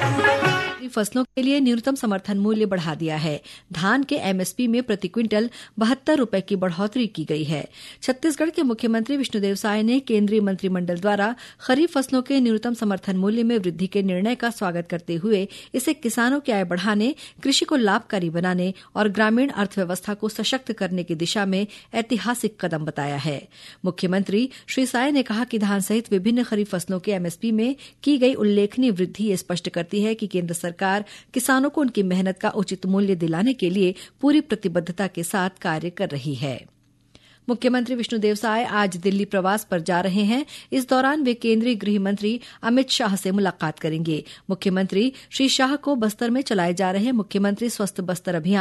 फसलों के लिए न्यूनतम समर्थन मूल्य बढ़ा दिया है। धान के एमएसपी में प्रति क्विंटल 72 रुपए की बढ़ोतरी की गई है। छत्तीसगढ़ के मुख्यमंत्री विष्णुदेव साय ने केंद्रीय मंत्रिमंडल द्वारा खरीफ फसलों के न्यूनतम समर्थन मूल्य में वृद्धि के निर्णय का स्वागत करते हुए इसे किसानों की आय बढ़ाने, कृषि को लाभकारी बनाने और ग्रामीण अर्थव्यवस्था को सशक्त करने की दिशा में ऐतिहासिक कदम बताया है। मुख्यमंत्री श्री साय ने कहा कि धान सहित विभिन्न खरीफ फसलों के एमएसपी में की गई उल्लेखनीय वृद्धि ये स्पष्ट करती है कि केंद्र सरकार किसानों को उनकी मेहनत का उचित मूल्य दिलाने के लिए पूरी प्रतिबद्धता के साथ कार्य कर रही है। मुख्यमंत्री विष्णुदेव साय आज दिल्ली प्रवास पर जा रहे हैं। इस दौरान वे केंद्रीय गृह मंत्री अमित शाह से मुलाकात करेंगे। मुख्यमंत्री श्री शाह को बस्तर में चलाए जा रहे मुख्यमंत्री स्वस्थ बस्तर अभियान